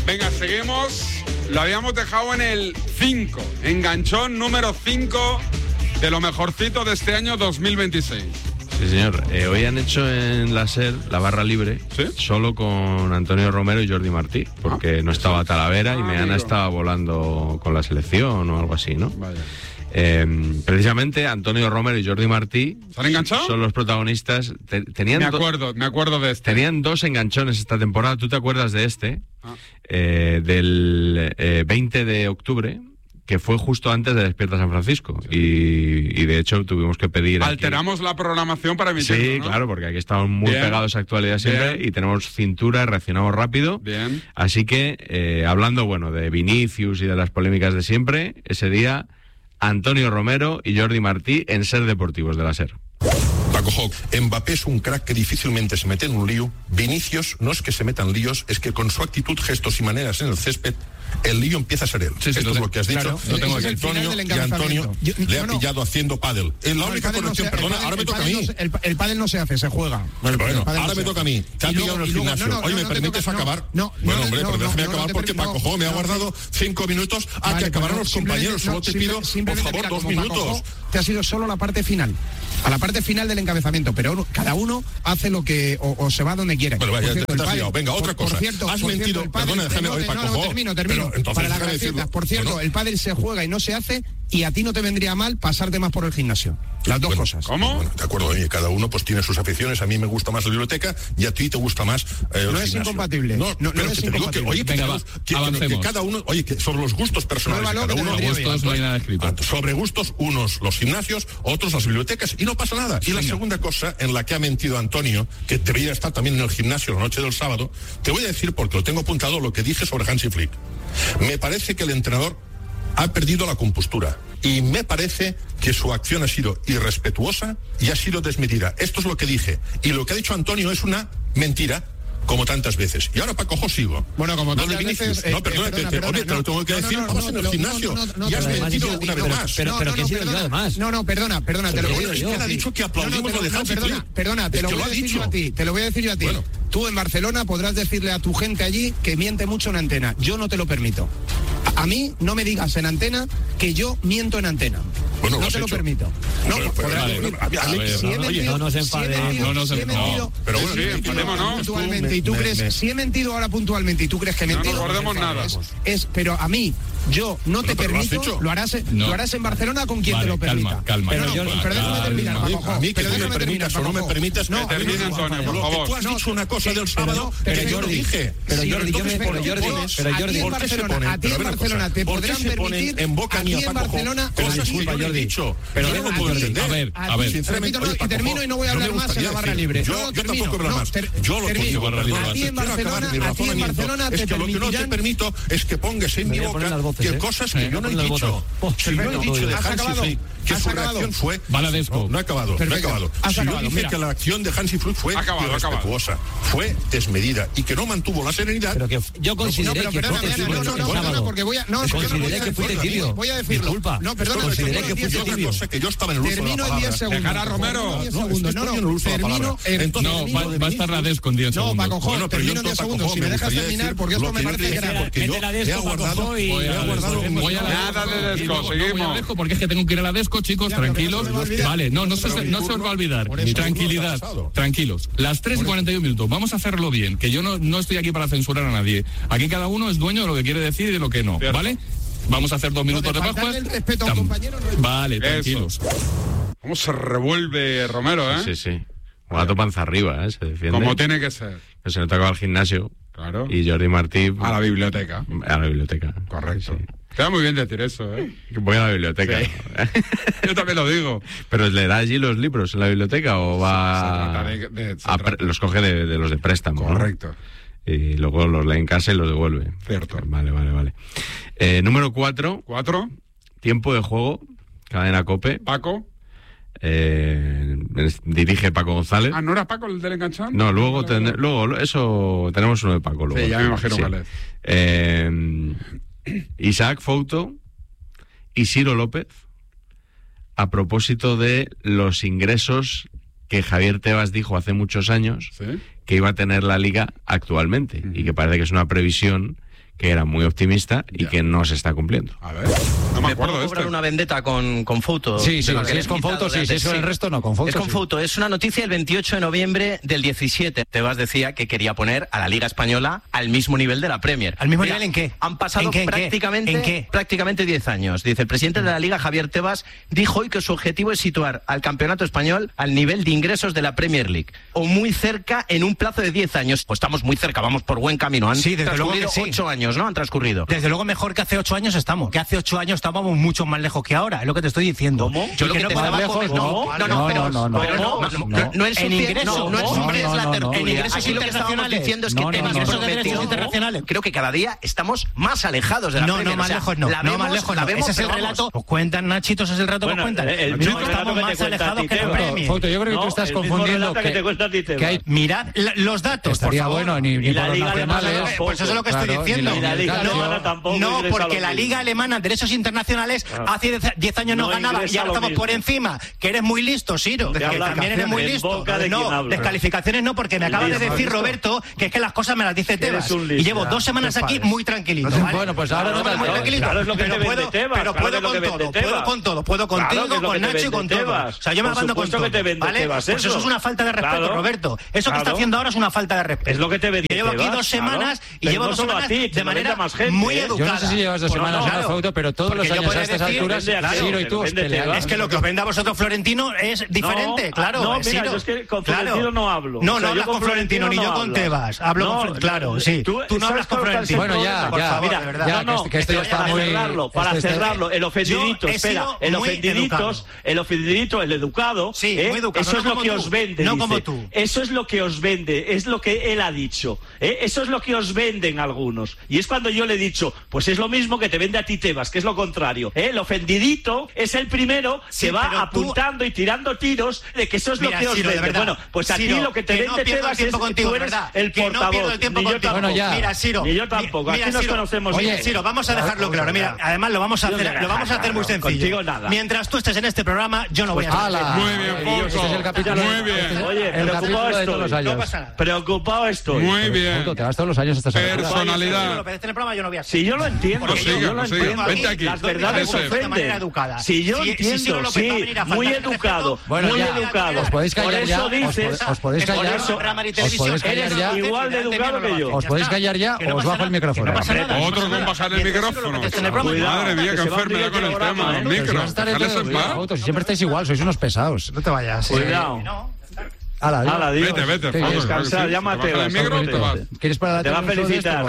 Venga, seguimos. Lo habíamos dejado en el 5. Enganchón número 5 de lo mejorcito de este año 2026. Sí, señor. Hoy han hecho en la SER la barra libre, ¿sí?, solo con Antonio Romero y Jordi Martí, porque no estaba Talavera y Meana estaba volando con la selección o algo así, ¿no? Vaya. Precisamente Antonio Romero y Jordi Martí ¿se han enganchado? Son los protagonistas. Me acuerdo de este. Tenían 2 enganchones esta temporada. ¿Tú te acuerdas de este? Del 20 de octubre, que fue justo antes de Despierta San Francisco. Sí. Y de hecho tuvimos que pedir... Alteramos aquí la programación para emitirlo, sí, ¿no? Claro, porque aquí estamos muy pegados a actualidad siempre y tenemos cintura, reaccionamos rápido. Bien. Así que, hablando, bueno, de Vinicius y de las polémicas de siempre, ese día, Antonio Romero y Jordi Martí en SER Deportivos de la SER. Paco Hoc, Mbappé es un crack que difícilmente se mete en un lío. Vinicius no es que se meta en líos, es que con su actitud, gestos y maneras en el césped, el lío empieza a ser él. Sí, esto es lo que has dicho. Claro, Lo tengo aquí. Antonio le ha pillado haciendo pádel. La única corrección, perdona, ahora me toca a mí. El pádel no se hace, se juega. Bueno, ahora me toca a mí. Te ha pillado en el gimnasio. Oye, ¿me permites acabar? No, hombre, pero déjame acabar porque Paco Hoc me ha guardado 5 minutos a que acabaran los compañeros. Solo te pido, por favor, 2 minutos. Te ha sido solo la parte final. A la parte final del encabezamiento, pero cada uno hace lo que o se va donde quiera. Bueno, vaya, te has liado. Venga, otra cosa. Has mentido. Perdona, déjame hoy, Paco Hoc. Termino. Para la graceta, por cierto, el pádel se juega y no se hace, y a ti no te vendría mal pasarte más por el gimnasio. Las dos cosas. ¿Cómo? Bueno, de acuerdo, oye, cada uno pues tiene sus aficiones. A mí me gusta más la biblioteca y a ti te gusta más el No es gimnasio. incompatible. No es incompatible. Oye, venga, que cada uno, oye, que sobre los gustos personales de cada uno, gustos no hay nada escrito. Sobre gustos, unos los gimnasios, otros las bibliotecas, y no pasa nada. Y la segunda cosa en la que ha mentido Antonio, que debería estar también en el gimnasio la noche del sábado, te voy a decir, porque lo tengo apuntado, lo que dije sobre Hansi Flick. Me parece que el entrenador ha perdido la compostura y me parece que su acción ha sido irrespetuosa y ha sido desmedida. Esto es lo que dije, y lo que ha dicho Antonio es una mentira, como tantas veces. Y ahora, Paco Hoc, sigo. Bueno, como tantas veces... No, perdona, te lo tengo que decir. Vamos en el gimnasio. Y has mentido una vez más. Pero que he sido yo, además. No, perdona, te lo voy a decir. ¿Quién ha dicho que aplaudimos lo de Hansi Flick? Perdona, te lo voy a decir yo a ti. Te lo voy a decir yo a ti. Tú en Barcelona podrás decirle a tu gente allí que miente mucho en antena. Yo no te lo permito. A mí no me digas en antena que yo miento en antena. Bueno, no te lo permito. No, podrás decir. Oye, no nos enfademos. Pero bueno, puntualmente, y tú crees, si he mentido ahora puntualmente y tú crees que he mentido, no recordemos nada. Pero a mí, yo no te permito, lo harás en Barcelona con quien te lo permita. Calma. Pero déjame terminar, a mí que tú me permitas o no me permitas, no, termina, Antonio, por favor. Tú has dicho una cosa del sábado que yo lo dije. Pero Jordi, a ti en Barcelona te podrán permitir en boca mía, Paco Hoc, cosas que yo he dicho. Pero no lo puedo entender. A ver, sinceramente, y termino y no voy a hablar más en la barra libre. Yo tampoco hablo más. Yo lo termino. A ti en Barcelona es que lo que no te permito es que pongas en mi boca que cosas que yo no he dicho. Si yo he dicho de Hansi Flick que su reacción fue... No ha acabado. Si yo dije que la acción de Hansi Flick fue irrespetuosa, fue desmedida y que no mantuvo la serenidad... Pero que yo consideré que fuiste tibio. Voy a decirlo. Disculpa. No, perdona. Consideré que fuiste tibio. Que yo estaba en el uso de la palabra. Termino en 10 segundos. Dejar a Romero. Va a estar la DES con 10 segundos. No, Paco Hoc, termino en 10 segundos. Si me dejas terminar, porque esto me parece grave. Porque yo he aguardado... Voy a nada de Desco, seguimos. Porque es que tengo que ir a la Desco, chicos, tranquilos. Vale, no se os va a olvidar. Tranquilidad, tranquilos. Las 3:41 minutos. Vamos a hacerlo bien, que yo no estoy aquí para censurar a nadie. Aquí cada uno es dueño de lo que quiere decir y de lo que no, ¿vale? Vamos a hacer 2 minutos de Pascua. Vale, tranquilos. ¿Cómo se revuelve Romero, Sí. Gato panza arriba, se defiende. Como tiene que ser. Que se le tocaba al gimnasio. Claro. Y Jordi Martí... A la biblioteca. Correcto. Sí. Queda muy bien decir eso, Voy a la biblioteca. Sí. Yo también lo digo. ¿Pero le da allí los libros en la biblioteca o va...? Los coge de los de préstamo. Correcto. ¿no? Y luego los lee en casa y los devuelve. Cierto. Vale. Número 4. Tiempo de juego. Cadena COPE. Paco. Dirige Paco González. ¿No era Paco el del enganchón? No, luego eso tenemos uno de Paco. Luego, sí, ya me imagino cuál es. Isaac Fouto y Ciro López, a propósito de los ingresos que Javier Tebas dijo hace muchos años que iba a tener la Liga actualmente, y que parece que es una previsión que era muy optimista y que no se está cumpliendo. A ver, no me acuerdo de cobrar una vendetta con Fouto. Sí, si es con Fouto, sí, si es con el resto no, con Fouto. Es con Fouto, es una noticia del 28 de noviembre del 17. Tebas decía que quería poner a la Liga Española al mismo nivel de la Premier. ¿Al mismo nivel en qué? Han pasado prácticamente 10 años. Dice, el presidente de la Liga, Javier Tebas, dijo hoy que su objetivo es situar al campeonato español al nivel de ingresos de la Premier League, o muy cerca en un plazo de 10 años. Pues estamos muy cerca, vamos por buen camino. Han transcurrido 8 años, ¿no? Han transcurrido. Desde luego mejor que hace 8 años estamos. Que hace 8 años estábamos mucho más lejos que ahora, es lo que te estoy diciendo. ¿Cómo? Yo lo que te estaba lejos, no en ingresos, no es la tertulia. En ingresos aquí lo que estábamos diciendo es que temas internacionales. Creo que cada día estamos más alejados de la Premier. No, más lejos no. No, más lejos no. Ese es el relato. Os cuentan, Nachitos, es el relato que os cuentan. Estamos más alejados que la Premier. Fouto, yo creo que tú estás confundiendo que hay... Mirad los datos, estaría por favor. bueno, ni por los nacionales. Pues eso es lo que estoy diciendo. No, porque la Liga Alemana, derechos internacionales, hace 10 años no ganaba y ahora estamos por encima. Que eres muy listo, Siro. Que también eres muy listo. No, descalificaciones no, porque me acaba de decir Roberto que es que las cosas me las dice Tebas. Y llevo 2 semanas aquí muy tranquilito. Bueno, pues ahora no muy tranquilito. Pero puedo con todo. Puedo con todo. Puedo contigo, con Nacho y con todo. O sea, yo me abando con todo. ¿Vale? Pues eso es una falta de respeto, Roberto. Eso que está haciendo ahora es una falta de respeto. Es lo que te vende. Llevo aquí 2 semanas y llevo 2 semanas de manera muy educada. Yo no sé si llevas 2 semanas en la Fouto, pero todos los años a estas alturas, Ciro y tú os peleáis. Es que lo que os vende a vosotros Florentino es diferente, claro. No, mira, yo es que con Florentino no hablo. No, no hablas con Florentino, ni yo con Tebas. Hablo con Florentino, claro, sí. Tú no hablas con Florentino. Bueno, ya, mira, de verdad. Que esto ya está muy... Para cerrarlo, el ofendidito, espera, el ofendidito, el educado, sí, muy educado. Eso es lo que os vende. No como tú. Eso es lo que os vende, es lo que él ha dicho. Eso es lo que os venden algunos. Y es cuando yo le he dicho, pues es lo mismo que te vende a ti Tebas, que es lo contrario. El ofendidito es el primero que va apuntando y tirando tiros de que eso es lo que os vende. Bueno, pues aquí lo que te vende Tebas es que tú eres el portavoz. Ni yo tampoco. Mira, Siro. Ni yo tampoco. Aquí nos conocemos. Oye, Siro, vamos a dejarlo claro. Mira, además lo vamos a hacer muy sencillo. Contigo nada. Mientras tú estés en este programa, yo no voy a estar. Muy bien, Fouto. Este es el capítulo. Muy bien. Oye, preocupado estoy. No pasa nada. Preocupado estoy. Muy bien. Fouto, te vas todos los años a estas alturas. Personalidad. En el programa yo no voy a estar. Si yo lo entiendo, yo lo entiendo. Vente aquí. Las verdades ofenden. Si yo entiendo, sí, muy educado, muy educado. Os podéis callar ya. Os podéis callar ya. Igual de educado que yo. Os podéis callar ya o os bajo el micrófono. Otro con bajar el micrófono. Madre mía, qué enfermedad con el tema. Micro. Si siempre estáis igual, sois unos pesados. No te vayas. Cuidado. Hala, vete. A descansar, llámate. ¿Quieres para te va a felicitar.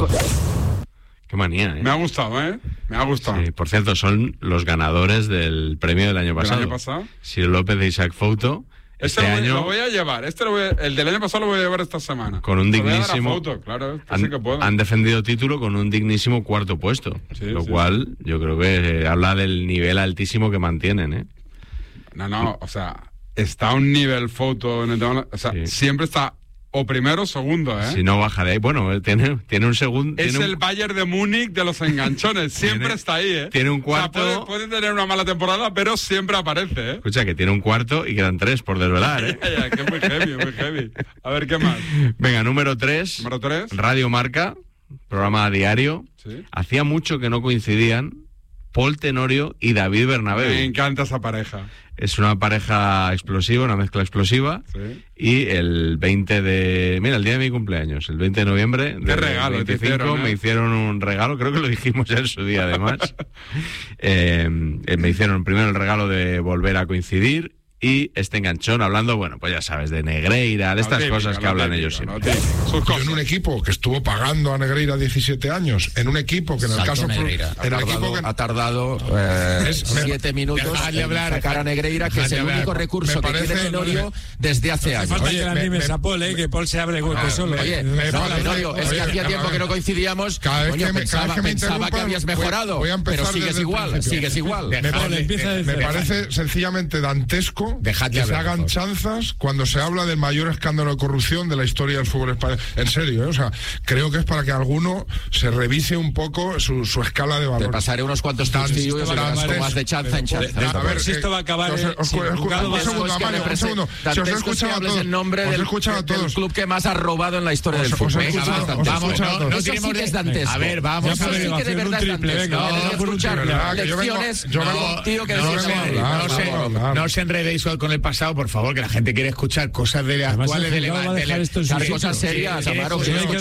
Qué manía, ¿eh? Me ha gustado, ¿eh? Me ha gustado. Sí, por cierto, son los ganadores del premio del año pasado. ¿El año pasado? Ciro López e Isaac Fouto. Este año lo voy a llevar. El del año pasado lo voy a llevar esta semana. Con un dignísimo. Claro, sí que puedo. Han defendido título con un dignísimo 4º puesto. Lo cual yo creo que habla del nivel altísimo que mantienen, ¿eh? No, o sea, está a un nivel Fouto en el tema. O sea, siempre está o primero o segundo, ¿eh? Si no baja de ahí. Bueno, tiene un segundo. Es el Bayern de Múnich de los enganchones. Siempre está ahí, ¿eh? Tiene un cuarto. O sea, puede tener una mala temporada, pero siempre aparece, ¿eh? Escucha, que tiene un cuarto y quedan 3 por desvelar, ¿eh? Que es muy heavy. A ver, ¿qué más? Venga, número 3. Número 3. Radio Marca, programa diario. Sí. Hacía mucho que no coincidían Paul Tenorio y David Bernabéu. Me encanta esa pareja. Es una pareja explosiva, una mezcla explosiva. Sí. Y el 20 de... Mira, el día de mi cumpleaños, el 20 de noviembre ¿Qué regalo 25, me hicieron un regalo, creo que lo dijimos en su día además. Me hicieron primero el regalo de volver a coincidir y este enganchón hablando, bueno, pues ya sabes, de Negreira, de estas cosas que hablan ellos siempre. Yo en un equipo que estuvo pagando a Negreira 17 años, en un equipo que en el caso... Ha tardado 7 minutos en sacar a Negreira, que es el único recurso que tiene Tenorio desde hace años. Falta que le animes a Paul, que Paul se abre hueco solo. Oye, Tenorio, es que hacía tiempo que no coincidíamos. Pensaba que habías mejorado, pero sigues igual. Me parece sencillamente dantesco poco que se hagan chanzas cuando se habla del mayor escándalo de corrupción de la historia del fútbol español. En serio, o sea, creo que es para que alguno se revise un poco su escala de valor. Te pasaré unos cuantos testigos con más de chanza en chanza. A ver si esto va a acabar. Un segundo. Si os he escuchado a todos. En nombre del club que más ha robado en la historia del fútbol. No tenemos dantesco. A ver, vamos a ver. Que de verdad es dantesco. No os enredéis con el pasado, por favor, que la gente quiere escuchar cosas de actuales, de cosas serias, Amaro.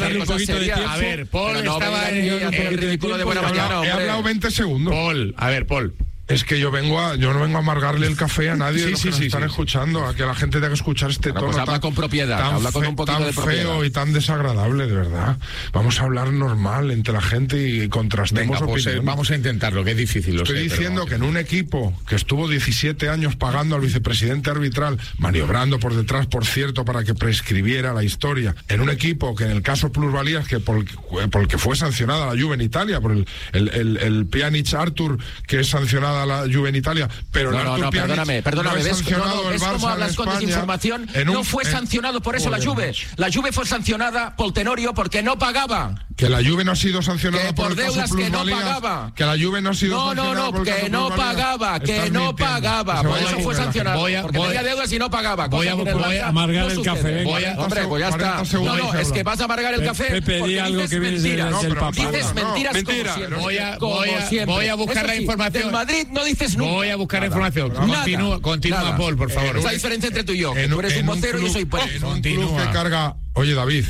A ver, Paul estaba en el ridículo de buena mañana. He hablado 20 segundos. Paul. Es que yo no vengo a amargarle el café a nadie de los que nos están escuchando, a que la gente tenga que escuchar este tono pues habla con propiedad, habla con un poquito de propiedad. Feo y tan desagradable, de verdad. Vamos a hablar normal entre la gente y contrastemos opiniones. Vamos a intentarlo, que es difícil. Estoy diciendo que en un equipo que estuvo 17 años pagando al vicepresidente arbitral, maniobrando por detrás, por cierto, para que prescribiera la historia, en un equipo que en el caso Plusvalías, que por el que fue sancionada la Juve en Italia, por el Pjanic Artur, que es sancionada a la Juve en Italia, pero perdóname, ¿ves cómo hablas con desinformación? No fue sancionado por eso la Juve. La Juve fue sancionada por Tenorio porque no pagaba. Que la Juve no ha sido sancionada por deudas que no pagaba. Que la Juve no ha sido sancionada por que no pagaba. Por eso fue sancionado. Porque tenía deudas y no pagaba. Voy a amargar el café. Hombre, pues ya está. No, es que vas a amargar el café porque dices mentiras. Dices mentiras como siempre. Voy a buscar la información. Del Madrid no dices nunca. Voy a buscar la información. Continúa, Paul, por favor. Es la diferencia entre tú y yo. Tú eres un vocero y yo soy Paul. En un club que carga... Oye, David.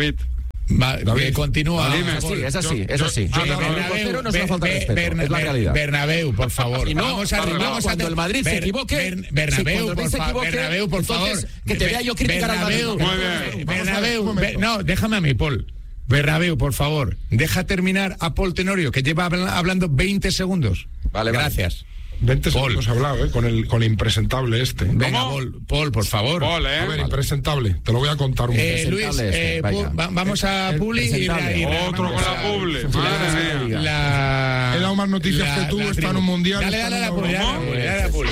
David, continúa. Es así. Pero no es una falta de respeto, es la realidad. Bernabéu, por favor. Y vamos cuando el Madrid se equivoque. Bernabéu, por favor. Que te vea yo criticar al Madrid. Bernabéu, no, déjame a mí, Paul. Bernabéu, por favor, deja terminar a Paul Tenorio, que lleva hablando 20 segundos. Vale, gracias. 20 segundos he hablado, con el impresentable este. Venga, Paul, por favor. A ver, impresentable. Te lo voy a contar un poco. Luis, vamos a Publi y otro con la Publi. Madre mía. He dado más noticias que tú, está en un mundial. Dale a la Publi.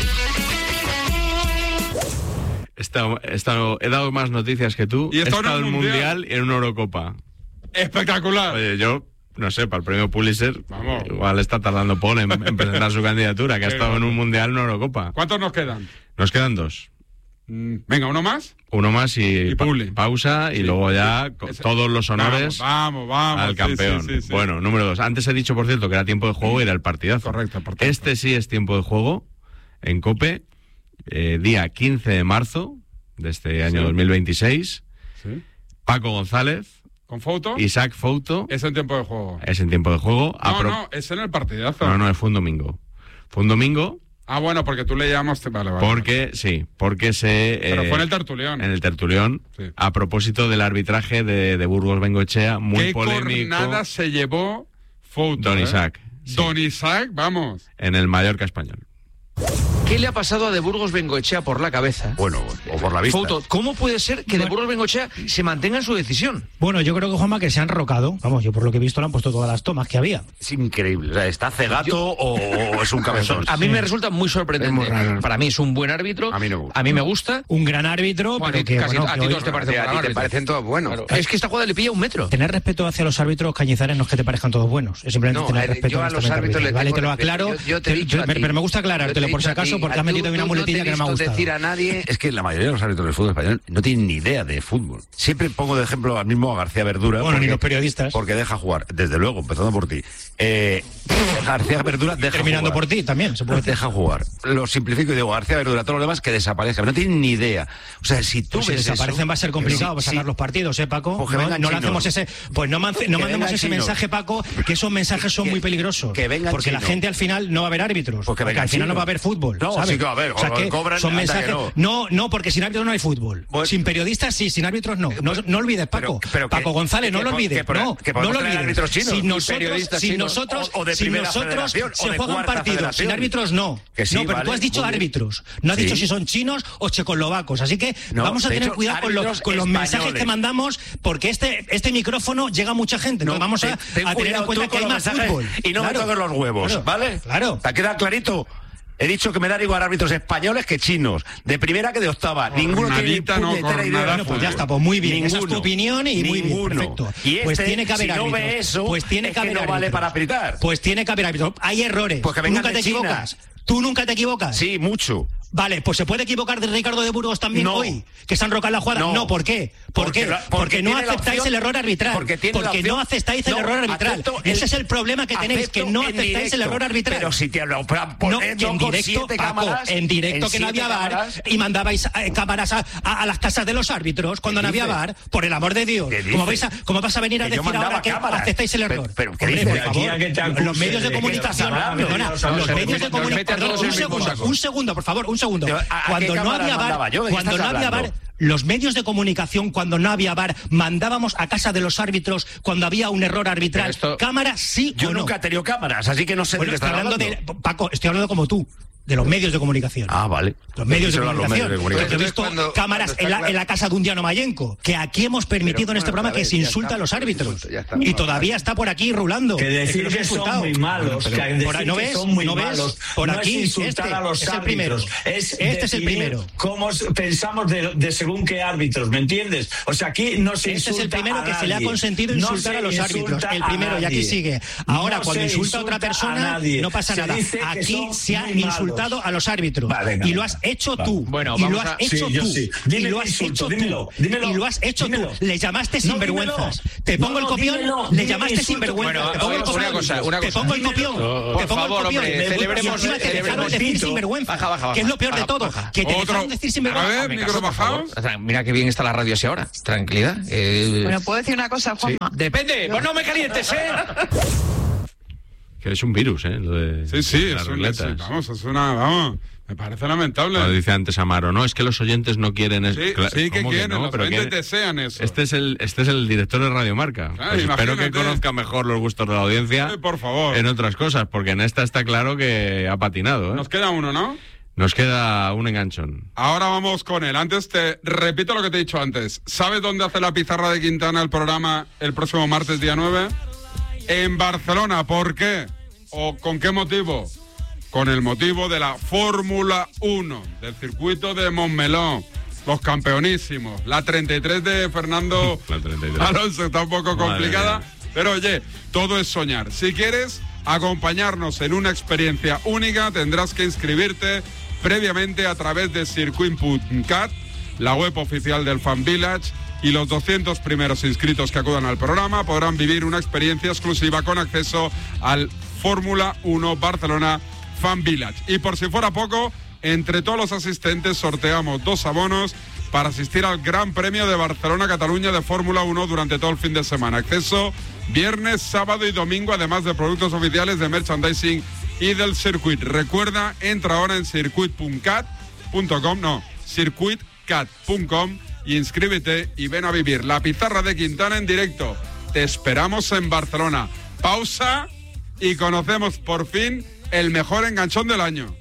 He dado más noticias que tú. Y he estado en un mundial y en una Eurocopa. Espectacular. Oye, yo no sé, para el premio Pulitzer, igual está tardando Paul en presentar su candidatura, que ha estado en un mundial, una Eurocopa. ¿Cuántos nos quedan? Nos quedan 2. Venga, ¿uno más? Uno más y pausa, y luego ya todos los honores vamos, al campeón. Sí. Bueno, número 2. Antes he dicho, por cierto, que era tiempo de juego y era el partidazo. Correcto. Este sí es tiempo de juego en COPE, día 15 de marzo de este año 2026. Sí. Paco González. ¿Con Fouto? Isaac Fouto. Es en tiempo de juego. Es en tiempo de juego. No, es en el partidazo. No, fue un domingo. Fue un domingo. Ah, bueno, porque tú le llamas... Vale. Porque se... Pero fue en el tertulión. En el tertulión, sí. A propósito del arbitraje de Burgos Bengoechea, muy polémico. ¿Qué cornada se llevó Fouto? Don Isaac. Sí. Don Isaac, vamos. En el Mallorca español. ¿Qué le ha pasado a De Burgos Bengoechea por la cabeza? Bueno, o por la vista. Fouto, ¿cómo puede ser que De Burgos Bengoechea se mantenga en su decisión? Bueno, yo creo que, Juanma, que se han rocado. Vamos, yo por lo que he visto le han puesto todas las tomas que había. Es increíble. O sea, ¿está cegato o es un cabezón? A mí me resulta muy sorprendente. Para mí es un buen árbitro. A mí no me gusta. A mí me gusta. Un gran árbitro, bueno, pero que... Casi a ti todos te parecen buenos. A ti te parecen todos buenos. Claro. Es que esta jugada le pilla 1 metro. Tener respeto hacia los árbitros, Cañizares, no es que te parezcan todos buenos. Es simplemente tener respeto yo a los árbitros. Vale, te lo aclaro. Pero me gusta aclarártelo por si acaso, porque has metido una muletilla que no me ha gustado. Decir a nadie, es que la mayoría de los árbitros del fútbol español no tienen ni idea de fútbol. Siempre pongo de ejemplo al mismo a García Verdura. Bueno, ni los periodistas. Porque deja jugar, desde luego, empezando por ti. García Verdura deja terminando jugar. Por ti también, se puede decir. Deja jugar. Lo simplifico y digo, García Verdura, todos los demás que desaparezcan. No tienen ni idea. O sea, si tú pues ves si desaparecen va a ser complicado para sacar los partidos, Paco. Pues no hacemos ese... Pues no mandemos ese mensaje, Paco, que esos mensajes son muy peligrosos. Porque la gente al final no va a ver árbitros. Porque al final no va a haber fútbol. No, ¿sabes? sí que va a haber. O sea, que son mensajes... No, porque sin árbitros no hay fútbol. Sin periodistas sí, sin árbitros no. No olvides, Paco. Paco González, no lo olvides. No lo olvides. Si nosotros se juegan partidos sin árbitros, no. No, pero tú has dicho árbitros. No has dicho si son chinos o checoslovacos. Así que vamos a tener cuidado con los mensajes que mandamos, porque este micrófono llega a mucha gente. Entonces vamos a tener en cuenta que hay más fútbol. Y no me toques los huevos, ¿vale? Claro. ¿Te queda clarito? He dicho que me dan igual árbitros españoles que chinos, de primera que de octava. Ninguno tiene puñetera idea. Bueno, pues ya está, pues muy bien. Esa es tu opinión y muy bien, perfecto. Y pues tiene que haber si árbitros. No ve eso, pues tiene que haber no vale para apretar. Pues tiene que haber árbitros. Hay errores. Pues que ¿Tú nunca te equivocas? ¿Tú nunca te equivocas? Sí, mucho. Vale, pues ¿se puede equivocar de Ricardo de Burgos también hoy? ¿Que se han rocado la jugada? No, ¿por qué? Porque no aceptáis el error arbitral. Porque no aceptáis el error arbitral. Ese es el problema que tenéis, que no aceptáis el error arbitral. Pero si te lo en directo que no había VAR y mandabais cámaras a las casas de los árbitros cuando no había VAR, por el amor de Dios. ¿Cómo vas a venir a decir ahora que aceptáis el error? Pero ¿qué dices? Los medios de comunicación, perdona, los medios de comunicación, un segundo, por favor, cuando no había VAR, los medios de comunicación, cuando no había VAR, mandábamos a casa de los árbitros cuando había un error arbitral. ¿Cámaras sí o no? Yo nunca he tenido cámaras, así que no sé de qué estás hablando. Paco, estoy hablando como tú. De los medios de comunicación. Ah, vale. Los medios de comunicación. Yo he visto cámaras en la casa de un Diano Mayenco, que aquí hemos permitido en este programa que se insulta a los árbitros. Y todavía está por aquí rulando. Que decir que son muy malos. ¿No ves? ¿No ves? Por aquí, este es el primero. Este es el primero. ¿Cómo pensamos de según qué árbitros? ¿Me entiendes? O sea, aquí no se insulta. Este es el primero que se le ha consentido insultar a los árbitros. El primero, y aquí sigue. Ahora, cuando insulta a otra persona, no pasa nada. Aquí se ha insultado a los árbitros. Y lo has hecho tú. Bueno, y lo has hecho tú. Y lo has hecho tú. Y lo has hecho tú. Le llamaste sinvergüenzas. Te pongo el copión. Le llamaste sinvergüenzas. Te pongo el copión. Te pongo el copión. Por favor, hombre, celebremos. Te dejaron decir sinvergüenza. Que es lo peor de todo. Que te dejaron decir sinvergüenza. A ver, micro bajado. Mira qué bien está la radio así ahora. Tranquilidad. Bueno, ¿puedo decir una cosa, Juanma? Depende. Pues no me calientes, Que es un virus, Lo de sí, las ruleta. Vamos, me parece lamentable. Lo dice antes Amaro, no, es que los oyentes no quieren eso. Sí, que quieren, los oyentes desean eso. Este es el director de Radio Marca. Pues espero que conozca mejor los gustos de la audiencia. Por favor. En otras cosas, porque en esta está claro que ha patinado. Nos queda uno, ¿no? Nos queda un enganchón. Ahora vamos con él. Antes te repito lo que te he dicho antes. ¿Sabes dónde hace la pizarra de Quintana el programa el próximo martes, día 9? En Barcelona. ¿Por qué? ¿O con qué motivo? Con el motivo de la Fórmula 1, del circuito de Montmeló, los campeonísimos. La 33 de Fernando Alonso está un poco complicada, pero oye, todo es soñar. Si quieres acompañarnos en una experiencia única, tendrás que inscribirte previamente a través de Circuit.cat, la web oficial del Fan Village, y los 200 primeros inscritos que acudan al programa podrán vivir una experiencia exclusiva con acceso al Fórmula 1 Barcelona Fan Village. Y por si fuera poco, entre todos los asistentes sorteamos 2 abonos para asistir al Gran Premio de Barcelona-Cataluña de Fórmula 1 durante todo el fin de semana. Acceso viernes, sábado y domingo, además de productos oficiales de merchandising y del circuit. Recuerda, entra ahora en circuitcat.com y inscríbete y ven a vivir la pizarra de Quintana en directo. Te esperamos en Barcelona. Pausa y conocemos por fin el mejor enganchón del año.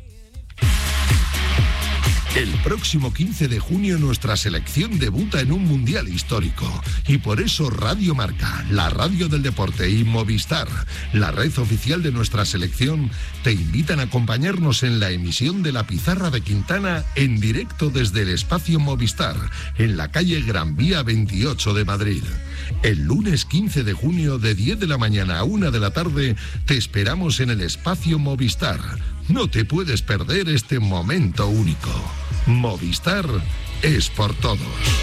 El próximo 15 de junio nuestra selección debuta en un mundial histórico y por eso Radio Marca, la radio del deporte, y Movistar, la red oficial de nuestra selección, te invitan a acompañarnos en la emisión de la pizarra de Quintana en directo desde el espacio Movistar, en la calle Gran Vía 28 de Madrid. El lunes 15 de junio de 10 de la mañana a 1 de la tarde te esperamos en el espacio Movistar. No te puedes perder este momento único. Movistar es por todos.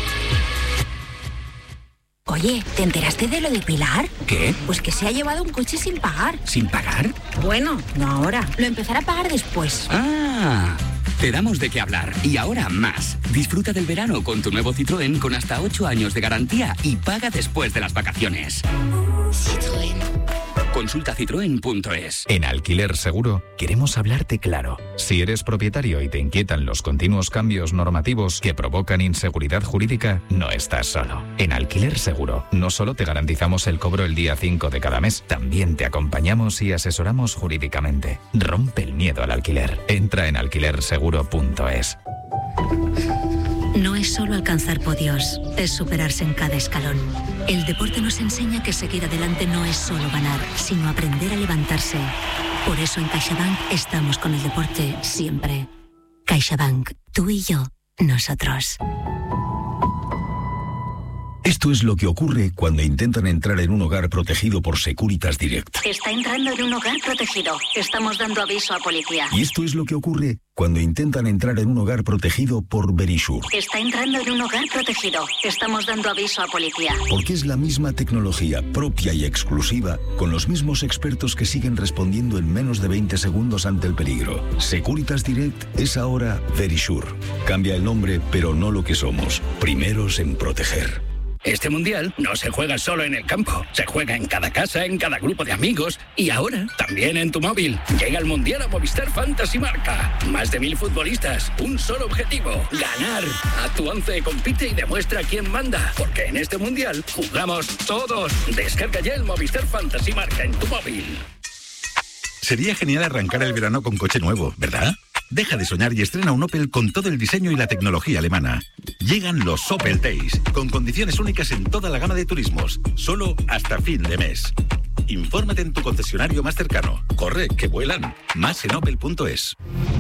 Oye, ¿te enteraste de lo de Pilar? ¿Qué? Pues que se ha llevado un coche sin pagar. ¿Sin pagar? Bueno, no ahora. Lo empezará a pagar después. Ah, te damos de qué hablar. Y ahora más. Disfruta del verano con tu nuevo Citroën con hasta 8 años de garantía y paga después de las vacaciones. Citroën. Consulta citroen.es. En Alquiler Seguro queremos hablarte claro. Si eres propietario y te inquietan los continuos cambios normativos que provocan inseguridad jurídica, no estás solo. En Alquiler Seguro no solo te garantizamos el cobro el día 5 de cada mes, también te acompañamos y asesoramos jurídicamente. Rompe el miedo al alquiler. Entra en alquilerseguro.es. No es solo alcanzar podios, es superarse en cada escalón. El deporte nos enseña que seguir adelante no es solo ganar, sino aprender a levantarse Por eso en CaixaBank estamos con el deporte siempre. CaixaBank, tú y yo, nosotros. Esto es lo que ocurre cuando intentan entrar en un hogar protegido por Securitas Direct. Está entrando en un hogar protegido. Estamos dando aviso a policía. Y esto es lo que ocurre cuando intentan entrar en un hogar protegido por Verisure. Está entrando en un hogar protegido. Estamos dando aviso a policía. Porque es la misma tecnología propia y exclusiva, con los mismos expertos que siguen respondiendo en menos de 20 segundos ante el peligro. Securitas Direct es ahora Verisure. Cambia el nombre, pero no lo que somos. Primeros en proteger. Este mundial no se juega solo en el campo, se juega en cada casa, en cada grupo de amigos y ahora también en tu móvil. Llega el mundial a Movistar Fantasy Marca. Más de 1000 futbolistas, un solo objetivo: ganar. A tu 11 compite y demuestra quién manda, porque en este mundial jugamos todos. Descarga ya el Movistar Fantasy Marca en tu móvil. Sería genial arrancar el verano con coche nuevo, ¿verdad? Deja de soñar y estrena un Opel con todo el diseño y la tecnología alemana. Llegan los Opel Days, con condiciones únicas en toda la gama de turismos, solo hasta fin de mes. Infórmate en tu concesionario más cercano. Corre, que vuelan. Más en opel.es.